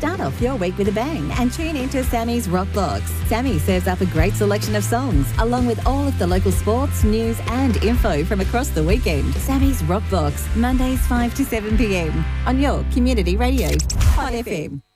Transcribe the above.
Start off your week with a bang and tune into Sammy's Rock Box. Sammy serves up a great selection of songs, along with all of the local sports, news and info from across the weekend. Sammy's Rock Box, Mondays 5 to 7 p.m. on your community radio, Hot FM.